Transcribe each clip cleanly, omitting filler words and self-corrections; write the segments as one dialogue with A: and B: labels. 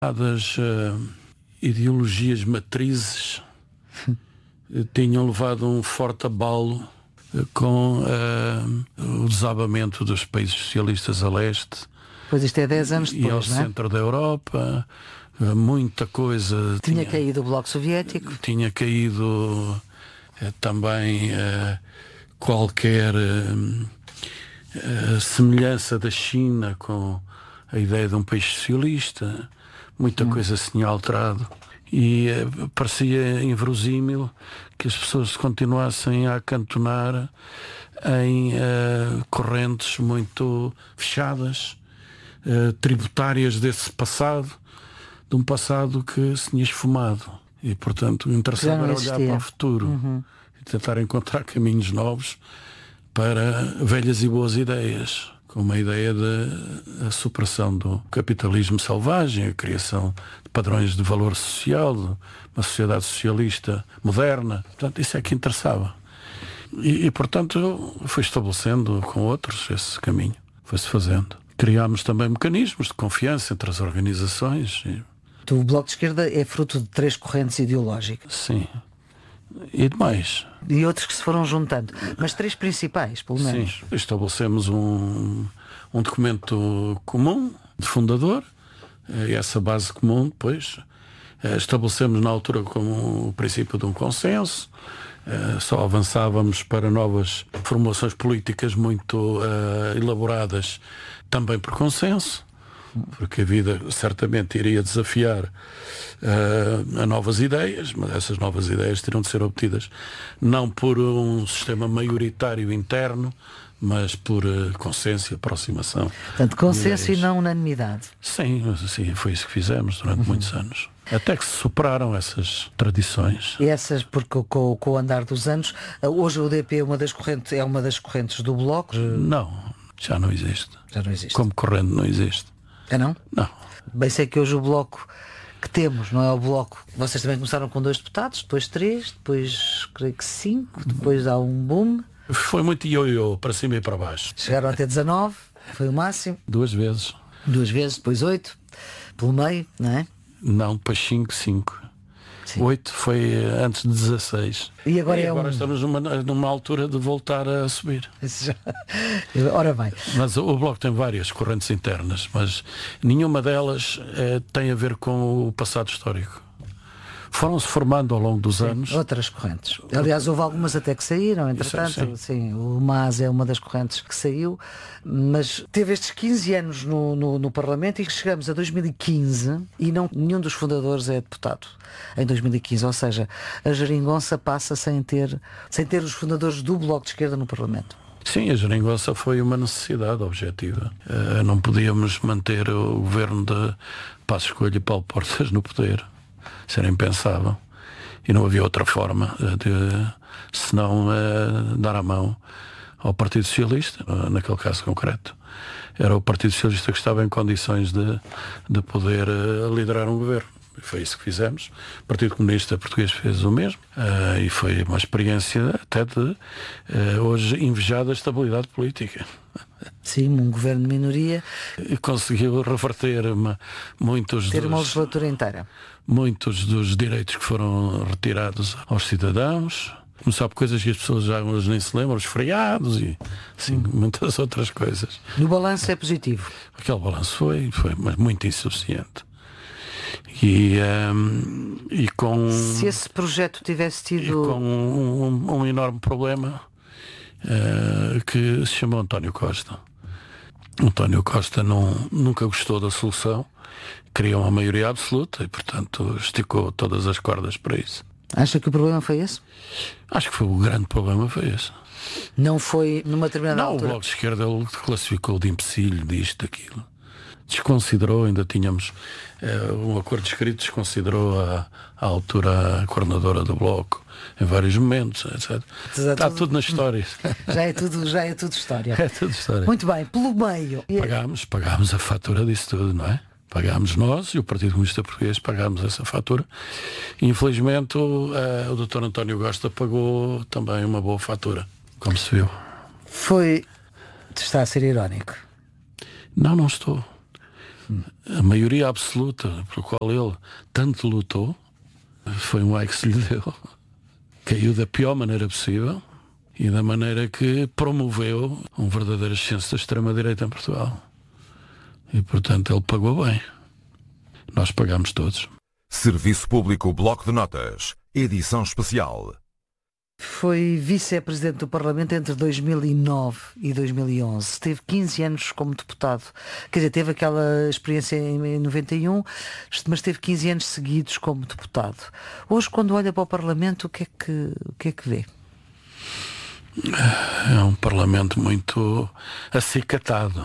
A: Das ideologias matrizes tinham levado um forte abalo com o desabamento dos países socialistas a leste.
B: Pois isto é 10 anos depois,
A: e ao centro da Europa, muita coisa.
B: Tinha caído o Bloco Soviético.
A: Tinha caído também qualquer semelhança da China com a ideia de um país socialista. Muita coisa se tinha alterado. E parecia inverosímil que as pessoas continuassem a acantonar em correntes muito fechadas, tributárias desse passado, de um passado que se tinha esfumado. E, portanto, o interessante era olhar para o futuro e tentar encontrar caminhos novos para velhas e boas ideias, como a ideia da superação do capitalismo selvagem, a criação de padrões de valor social, uma sociedade socialista moderna. Portanto, isso é que interessava. E portanto, foi estabelecendo com outros esse caminho. Foi-se fazendo. Criámos também mecanismos de confiança entre as organizações.
B: O Bloco de Esquerda é fruto de 3 correntes ideológicas.
A: Sim. E demais.
B: E outros que se foram juntando. Mas 3 principais, pelo menos.
A: Sim. Estabelecemos um documento comum, de fundador. E essa base comum, depois, estabelecemos na altura como o princípio de um consenso. Só avançávamos para novas formulações políticas muito elaboradas, também por consenso, porque a vida certamente iria desafiar a novas ideias, mas essas novas ideias terão de ser obtidas não por um sistema maioritário interno, mas por consenso e aproximação.
B: Portanto, consenso e não unanimidade.
A: Sim, foi isso que fizemos durante muitos anos. Até que se superaram essas tradições.
B: E essas, porque com o andar dos anos, hoje o UDP é uma das correntes do Bloco?
A: Não, já não existe.
B: Já não existe.
A: Como corrente não existe.
B: É não?
A: Não.
B: Bem sei que hoje o Bloco que temos, não é o Bloco. Vocês também começaram com 2 deputados, depois 3, depois creio que 5, depois há um boom.
A: Foi muito ioiô, para cima e para baixo.
B: Chegaram até 19, foi o máximo.
A: 2 vezes.
B: 2 vezes, depois 8, pelo meio, não é?
A: Não, depois 5. 8 foi antes de 16.
B: E agora
A: estamos numa altura de voltar a subir.
B: Ora bem.
A: Mas o Bloco tem várias correntes internas, mas nenhuma delas tem a ver com o passado histórico. Foram-se formando ao longo dos anos
B: outras correntes. Aliás, houve algumas até que saíram, entretanto. Sim, o MAS é uma das correntes que saiu, mas teve estes 15 anos no Parlamento e chegamos a 2015 e nenhum dos fundadores é deputado em 2015. Ou seja, a geringonça passa sem ter os fundadores do Bloco de Esquerda no Parlamento.
A: Sim, a geringonça foi uma necessidade objetiva. Não podíamos manter o governo de Passos Coelho e Paulo Portas no poder. Isso era impensável. E não havia outra forma senão dar a mão ao Partido Socialista, naquele caso concreto. Era o Partido Socialista que estava em condições de poder liderar um governo. E foi isso que fizemos. O Partido Comunista Português fez o mesmo. E foi uma experiência até de hoje invejada estabilidade política.
B: Sim, um governo de minoria.
A: E conseguiu reverter
B: ter uma legislatura inteira.
A: Muitos dos direitos que foram retirados aos cidadãos. Começar por coisas que as pessoas já hoje nem se lembram, os feriados e muitas outras coisas.
B: No balanço é positivo?
A: Aquele balanço foi mas muito insuficiente. E com...
B: Se esse projeto tivesse tido...
A: com um enorme problema que se chamou António Costa. António Costa nunca gostou da solução, criou uma maioria absoluta e, portanto, esticou todas as cordas para isso.
B: Acha que o problema foi esse?
A: Acho que o grande problema foi esse.
B: Não foi numa determinada altura?
A: O Bloco de Esquerda ele classificou de imbecilho, disto, daquilo. Desconsiderou, ainda tínhamos um acordo escrito, desconsiderou à altura a coordenadora do Bloco em vários momentos, etc. Está tudo na história.
B: Já é tudo história.
A: É tudo história.
B: Muito bem, pelo meio.
A: Pagámos a fatura disso tudo, não é? Pagámos nós e o Partido Comunista Português pagámos essa fatura. Infelizmente o Dr. António Costa pagou também uma boa fatura, como se viu.
B: Está a ser irónico?
A: Não estou. A maioria absoluta pelo qual ele tanto lutou foi um ai que se lhe deu. Caiu da pior maneira possível e da maneira que promoveu um verdadeiro ascenso da extrema-direita em Portugal. E, portanto, ele pagou bem. Nós pagamos todos.
C: Serviço Público Bloco de Notas, edição especial.
B: Foi vice-presidente do Parlamento entre 2009 e 2011. Teve 15 anos como deputado. Quer dizer, teve aquela experiência em 91, mas teve 15 anos seguidos como deputado. Hoje, quando olha para o Parlamento, o que é que vê?
A: É um Parlamento muito acicatado.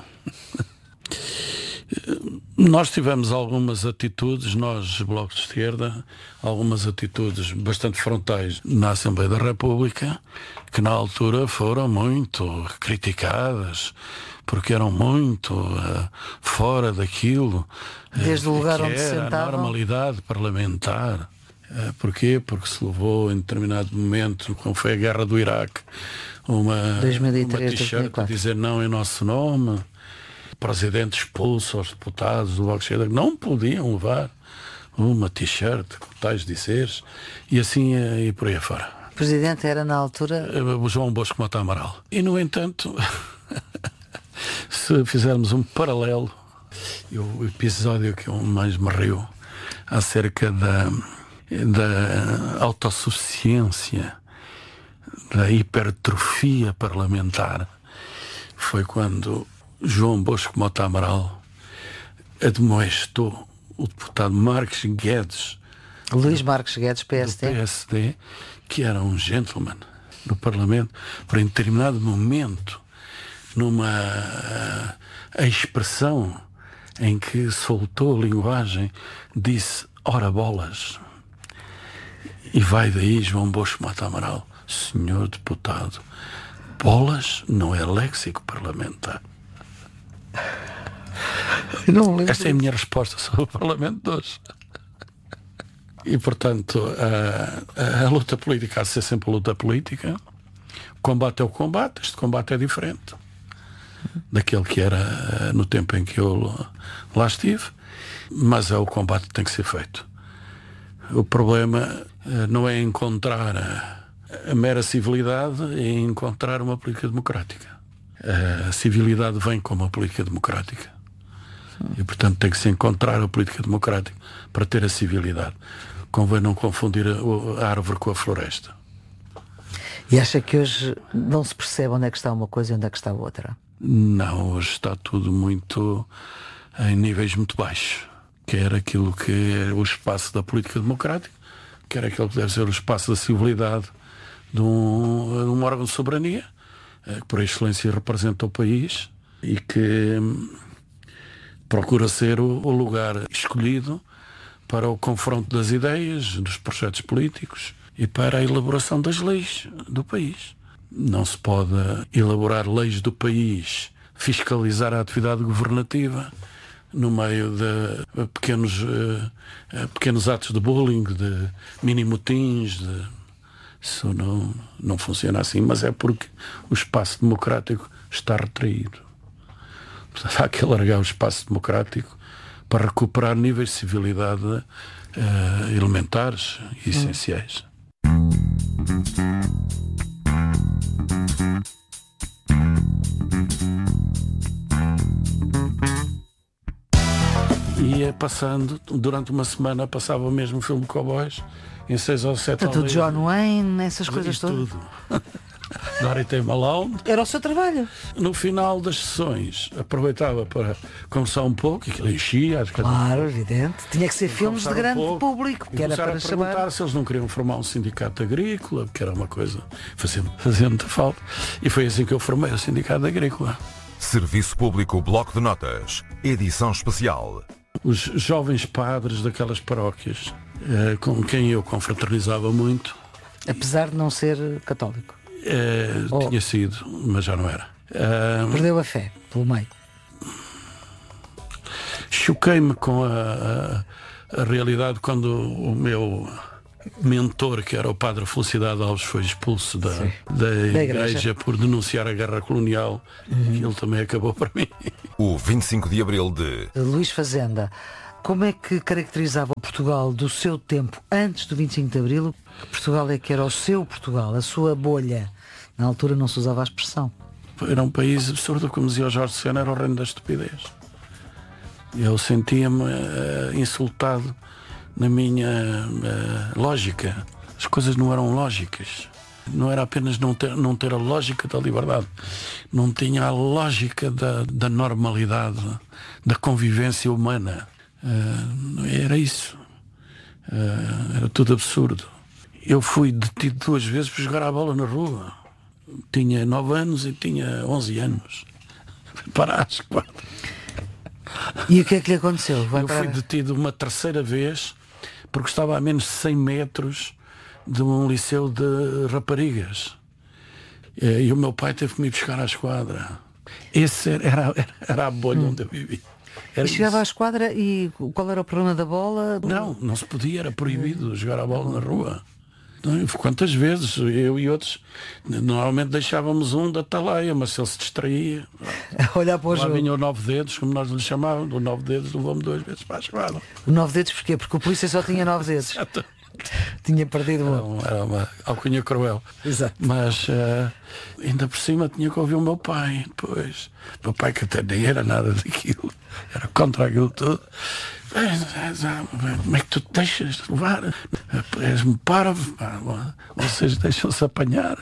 A: Nós tivemos algumas atitudes, nós, Bloco de Esquerda, algumas atitudes bastante frontais na Assembleia da República, que na altura foram muito criticadas, porque eram muito fora daquilo.
B: Desde o lugar onde se
A: era
B: sentavam.
A: A normalidade parlamentar. Porquê? Porque se levou em determinado momento, como foi a guerra do Iraque, uma
B: 2003,
A: t-shirt
B: 2004.
A: a dizer não em nosso nome. O presidente expulso aos deputados do Bloco de Esquerda que não podiam levar uma t-shirt com tais dizeres e assim e por aí afora.
B: O presidente era na altura
A: O João Bosco Mota Amaral. E no entanto, se fizermos um paralelo, o episódio que eu mais me rio acerca da autossuficiência, da hipertrofia parlamentar, foi quando João Bosco Mota Amaral admoestou o deputado Marques Guedes,
B: Luís Marques Guedes,
A: do
B: PSD.
A: PSD, que era um gentleman no Parlamento, por em determinado momento, numa expressão em que soltou a linguagem, disse ora bolas. E vai daí João Bosco Mota Amaral: senhor deputado, bolas não é léxico parlamentar.
B: Não lembro.
A: Esta é a minha resposta sobre o Parlamento de hoje. E, portanto, a luta política há de ser sempre a luta política. O combate é o combate. Este combate é diferente daquele que era no tempo em que eu lá estive. Mas é o combate que tem que ser feito. O problema não é encontrar a mera civilidade, é encontrar uma política democrática. A civilidade vem com uma política democrática. E, portanto, tem que se encontrar a política democrática para ter a civilidade. Convém não confundir a árvore com a floresta.
B: E acha que hoje não se percebe onde é que está uma coisa e onde é que está outra?
A: Não, hoje está tudo muito em níveis muito baixos. Quer aquilo que é o espaço da política democrática, quer aquilo que deve ser o espaço da civilidade de um órgão de soberania, que por excelência representa o país e que procura ser o lugar escolhido para o confronto das ideias, dos projetos políticos e para a elaboração das leis do país. Não se pode elaborar leis do país, fiscalizar a atividade governativa no meio de pequenos atos de bullying, de mini-motins. Isso não funciona assim, mas é porque o espaço democrático está retraído. Portanto, há que alargar o espaço democrático para recuperar níveis de civilidade elementares e essenciais. E ia passando, durante uma semana passava o mesmo filme de cowboys em 6 ou 7
B: Portanto, o John Wayne, essas coisas todas.
A: Tudo. Dorothy Malone.
B: Era o seu trabalho.
A: No final das sessões aproveitava para conversar um pouco, aquilo enchia.
B: Claro, evidente. Tinha que ser filmes de grande público, que era para
A: a perguntar
B: chamar.
A: se eles não queriam formar um sindicato agrícola, que era uma coisa fazia muita falta. E foi assim que eu formei o sindicato agrícola.
C: Serviço Público Bloco de Notas, edição especial.
A: Os jovens padres daquelas paróquias, com quem eu confraternizava muito.
B: Apesar de não ser católico.
A: Tinha sido, mas já não era.
B: Perdeu a fé, pelo meio.
A: Choquei-me com a realidade quando o meu mentor, que era o padre Felicidade Alves, foi expulso da igreja por denunciar a guerra colonial, que ele também acabou para mim.
C: O 25 de Abril de...
B: Luís Fazenda, como é que caracterizava o Portugal do seu tempo antes do 25 de Abril? Que Portugal é que era o seu Portugal, a sua bolha? Na altura não se usava a expressão.
A: Era um país absurdo, como dizia o Jorge Sena, era o reino da estupidez. Eu sentia-me insultado na minha lógica. As coisas não eram lógicas. Não era apenas não ter a lógica da liberdade. Não tinha a lógica da normalidade, da convivência humana. Era isso. Era tudo absurdo. Eu fui detido 2 vezes por jogar a bola na rua. Tinha 9 anos e tinha 11 anos. Para as 4.
B: E o que é que lhe aconteceu?
A: Eu fui detido uma 3ª vez porque estava a menos de 100 metros de um liceu de raparigas. E o meu pai teve que me buscar à esquadra. Esse era a bolha onde eu vivi.
B: E chegava à esquadra e qual era o problema da bola?
A: Não se podia, era proibido jogar a bola na rua. Quantas vezes eu e outros normalmente deixávamos um da atalaia, mas se ele se distraía,
B: olhar para o jogo.
A: Lá vinha o 9 dedos, como nós lhe chamávamos, o 9 dedos levou-me 2 vezes para a esquadra.
B: O 9 dedos porquê? Porque o polícia só tinha 9 dedos. Tinha perdido
A: era uma alcunha cruel.
B: Exato.
A: Mas ainda por cima tinha que ouvir o meu pai depois. O meu pai, que até nem era nada daquilo, era contra aquilo tudo. Como é que tu te deixas levar? És-me parvo, vocês deixam-se apanhar.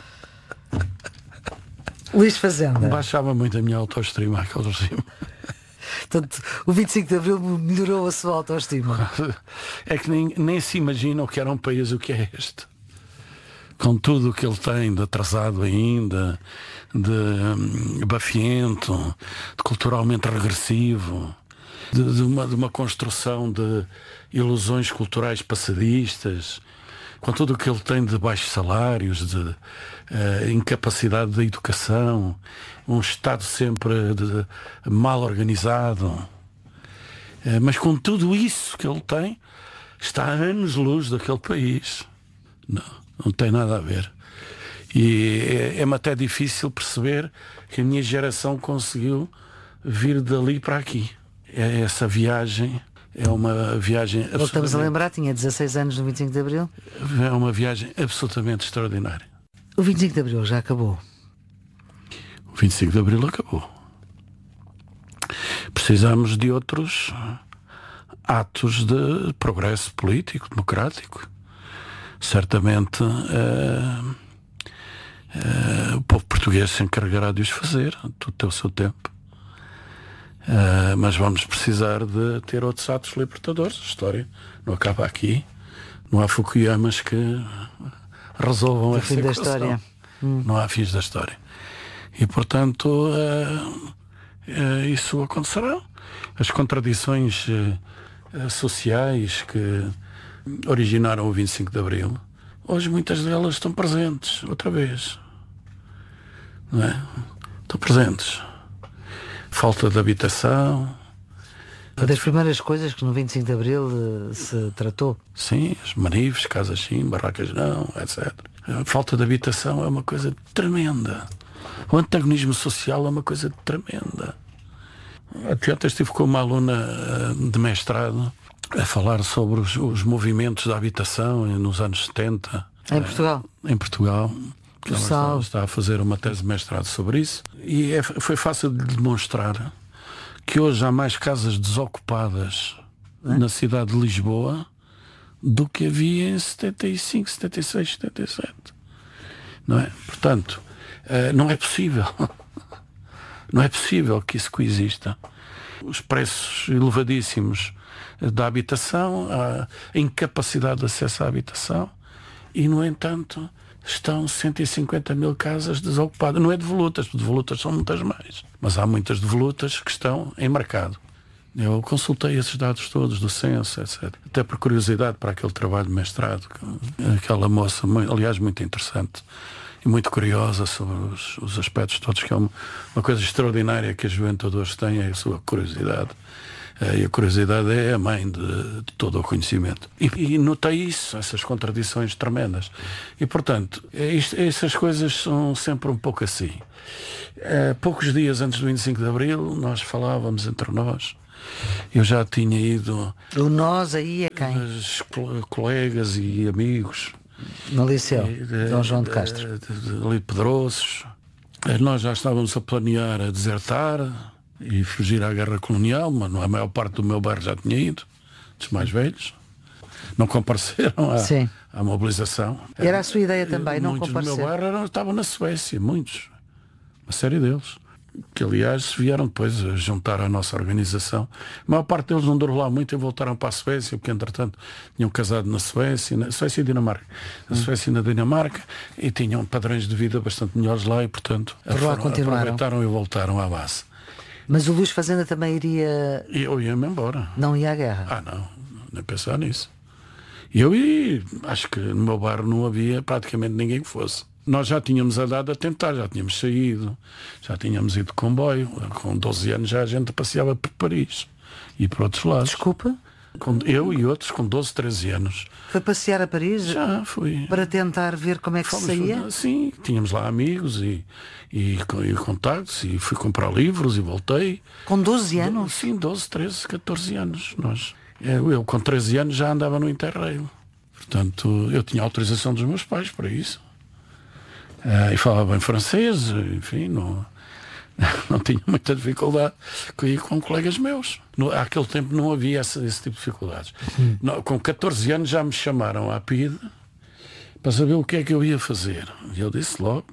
B: Luís Fazenda.
A: Baixava muito a minha autoestima aquele regime.
B: Portanto, o 25 de Abril melhorou a sua autoestima.
A: É que nem se imagina o que era um país o que é este. Com tudo o que ele tem de atrasado ainda, de bafiento, de culturalmente regressivo, de uma construção de ilusões culturais passadistas, com tudo o que ele tem de baixos salários, de incapacidade da educação, um Estado sempre mal organizado. Mas com tudo isso que ele tem, está a anos-luz daquele país. Não tem nada a ver. E é-me até difícil perceber que a minha geração conseguiu vir dali para aqui. Essa viagem é uma viagem absolutamente...
B: Voltamos a lembrar, tinha 16 anos no 25 de Abril.
A: É uma viagem absolutamente extraordinária.
B: O 25 de Abril já acabou.
A: O 25 de Abril acabou. Precisamos de outros atos de progresso político, democrático. Certamente o povo português se encarregará de os fazer, tudo tem o seu tempo. Mas vamos precisar de ter outros atos libertadores. A história não acaba aqui. Não há Fukuyamas que resolvam essa equação. Não há fins da história. E portanto isso acontecerá. As contradições sociais que originaram o 25 de Abril, hoje muitas delas estão presentes outra vez. Não é? Estão presentes. Falta de habitação.
B: Uma das primeiras coisas que no 25 de Abril se tratou.
A: Sim, as manifes, casas sim, barracas não, etc. A falta de habitação é uma coisa tremenda. O antagonismo social é uma coisa tremenda. Ontem estive com uma aluna de mestrado a falar sobre os movimentos da habitação nos anos 70.
B: Em Portugal?
A: Em Portugal. Ela está a fazer uma tese de mestrado sobre isso. E foi fácil de demonstrar que hoje há mais casas desocupadas na cidade de Lisboa do que havia em 75, 76, 77. Não é? Portanto, não é possível. Não é possível que isso coexista. Os preços elevadíssimos da habitação, a incapacidade de acesso à habitação e, no entanto, estão 150 mil casas desocupadas. Não é devolutas são muitas mais. Mas há muitas devolutas que estão em mercado. Eu consultei esses dados todos do censo, etc. Até por curiosidade para aquele trabalho de mestrado. Aquela moça, aliás, muito interessante e muito curiosa sobre os aspectos todos, que é uma coisa extraordinária que a juventude hoje tem, é a sua curiosidade E a curiosidade é a mãe de todo o conhecimento. E notei isso, essas contradições tremendas. E, portanto, essas coisas são sempre um pouco assim. Poucos dias antes do 25 de Abril, nós falávamos entre nós. Eu já tinha ido...
B: O nós aí é quem?
A: Colegas e amigos.
B: No Liceu, Dom João de Castro.
A: Ali Pedroços. Nós já estávamos a planear a desertar e fugir à guerra colonial, mas a maior parte do meu bairro já tinha ido, dos mais velhos. Não compareceram à mobilização.
B: Era a sua ideia também, não comparecer?
A: Muitos do meu bairro estavam na Suécia, muitos. Uma série deles. Que, aliás, vieram depois a juntar à nossa organização. A maior parte deles não durou lá muito e voltaram para a Suécia, porque, entretanto, tinham casado na Suécia e Dinamarca. Na Suécia e na Dinamarca, e tinham padrões de vida bastante melhores lá, e, portanto, aproveitaram e voltaram à base.
B: Mas o Luís Fazenda também iria...
A: Eu ia-me embora.
B: Não ia à guerra?
A: Não, nem pensar nisso. Acho que no meu bairro não havia praticamente ninguém que fosse. Nós já tínhamos andado a tentar, já tínhamos saído, já tínhamos ido de comboio. Com 12 anos já a gente passeava por Paris e por outros lados.
B: Desculpa?
A: Eu e outros com 12, 13 anos.
B: Foi passear a Paris?
A: Já fui.
B: Para tentar ver como é que se saía?
A: Sim, tínhamos lá amigos e contactos, e fui comprar livros e voltei.
B: Com 12 anos?
A: Sim, 12, 13, 14 anos. Eu com 13 anos já andava no Interrail. Portanto, eu tinha autorização dos meus pais para isso. E falava bem francês, enfim, não tinha muita dificuldade com colegas meus. Àquele tempo não havia esse tipo de dificuldades. Com 14 anos já me chamaram à PIDE para saber o que é que eu ia fazer. E eu disse logo,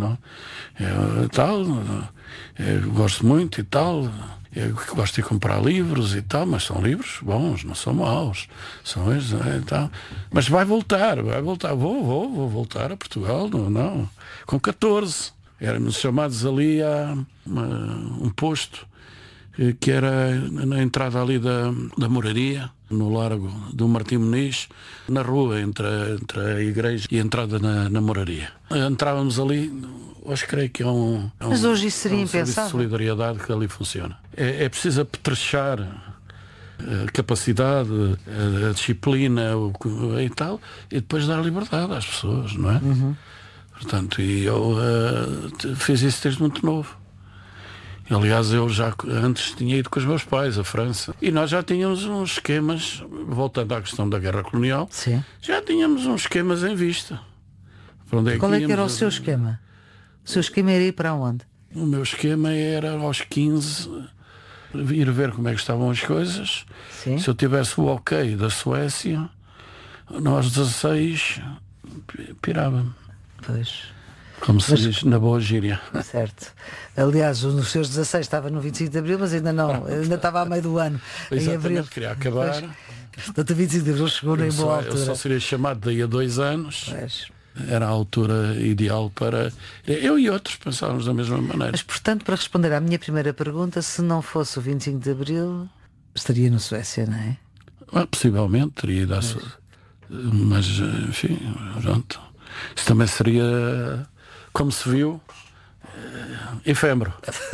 A: eu gosto muito e tal, eu gosto de comprar livros e tal, mas são livros bons, não são maus. São esses, tal. Mas vai voltar, vou voltar a Portugal, não. Com 14, éramos chamados ali a um posto que era na entrada ali da Moraria, no Largo do Martim Muniz, na rua entre a igreja e a entrada na Moraria. Entrávamos ali, hoje creio que
B: mas hoje isso seria impensável.
A: Serviço de solidariedade que ali funciona. É preciso apetrechar a capacidade, a disciplina e tal, e depois dar liberdade às pessoas, não é? Portanto, e eu fiz isso desde muito novo. Aliás, eu já antes tinha ido com os meus pais à França. E nós já tínhamos uns esquemas, voltando à questão da guerra colonial, já tínhamos uns esquemas em vista.
B: Qual é que era o seu esquema? O seu esquema era ir para onde?
A: O meu esquema era aos 15 ir ver como é que estavam as coisas.
B: Sim.
A: Se eu tivesse o ok da Suécia, aos 16 pirava-me.
B: Pois.
A: Como se diz na boa gíria.
B: Certo. Aliás, nos seus 16 estava no 25 de Abril, mas ainda não, ainda estava a meio do ano.
A: Exatamente,
B: em Abril.
A: Queria acabar.
B: Portanto, o 25 de Abril chegou em boa altura.
A: Eu só seria chamado daí a 2 anos.
B: Pois.
A: Era a altura ideal para... Eu e outros pensávamos da mesma maneira.
B: Mas, portanto, para responder à minha primeira pergunta, se não fosse o 25 de Abril, estaria na Suécia, não é?
A: Possivelmente, teria ido à Suécia. Mas, enfim, pronto. Isso também seria... como se viu, efêmero.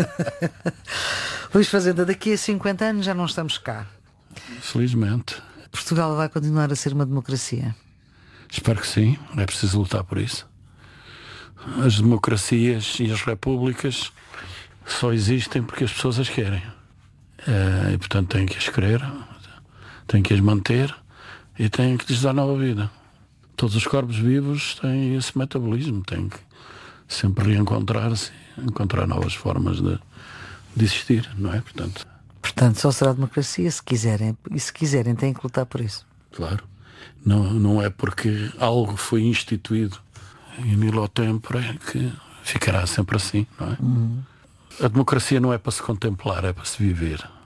B: Luís Fazenda, daqui a 50 anos já não estamos cá.
A: Felizmente.
B: Portugal vai continuar a ser uma democracia?
A: Espero que sim, é preciso lutar por isso. As democracias e as repúblicas só existem porque as pessoas as querem. E, portanto, têm que as querer, têm que as manter e têm que lhes dar nova vida. Todos os corpos vivos têm esse metabolismo, têm que sempre reencontrar-se, encontrar novas formas de existir, não é?
B: Portanto, só será democracia se quiserem, e se quiserem têm que lutar por isso.
A: Claro. Não é porque algo foi instituído in illo tempore que ficará sempre assim, não é? A democracia não é para se contemplar, é para se viver.